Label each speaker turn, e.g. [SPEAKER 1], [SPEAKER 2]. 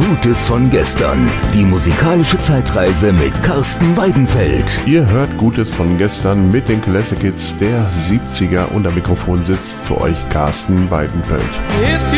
[SPEAKER 1] Gutes von gestern. Die musikalische Zeitreise mit Carsten Weidenfeld.
[SPEAKER 2] Ihr hört Gutes von gestern mit den Classic Hits der 70er und am Mikrofon sitzt für euch Carsten Weidenfeld.